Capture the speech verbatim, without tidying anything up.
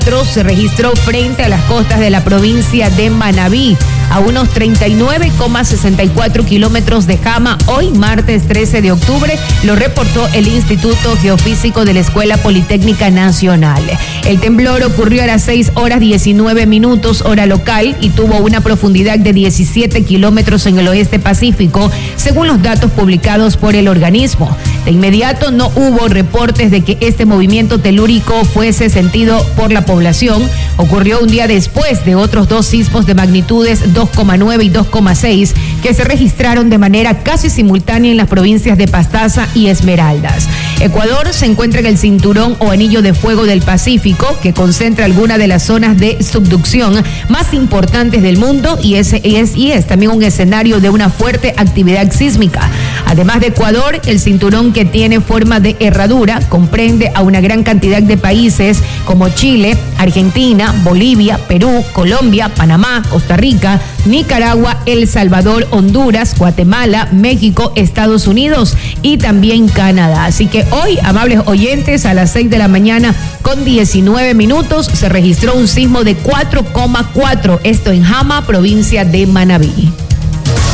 se registró frente a las costas de la provincia de Manabí, a unos treinta y nueve coma sesenta y cuatro kilómetros de Jama, hoy martes trece de octubre, lo reportó el Instituto Geofísico de la Escuela Politécnica Nacional. El temblor ocurrió a las seis horas diecinueve minutos, hora local, y tuvo una profundidad de diecisiete kilómetros en el oeste Pacífico, según los datos publicados por el organismo. De inmediato no hubo reportes de que este movimiento telúrico fuese sentido por la población. Ocurrió un día después de otros dos sismos de magnitudes dos coma nueve y dos coma seis que se registraron de manera casi simultánea en las provincias de Pastaza y Esmeraldas. Ecuador se encuentra en el cinturón o anillo de fuego del Pacífico, que concentra algunas de las zonas de subducción más importantes del mundo y es, y es, y es también un escenario de una fuerte actividad sísmica. Además de Ecuador, el cinturón, que tiene forma de herradura, comprende a una gran cantidad de países como Chile, Argentina, Bolivia, Perú, Colombia, Panamá, Costa Rica, Nicaragua, El Salvador, Honduras, Guatemala, México, Estados Unidos y también Canadá. Así que hoy, amables oyentes, a las seis de la mañana con diecinueve minutos se registró un sismo de cuatro coma cuatro, esto en Jama, provincia de Manabí.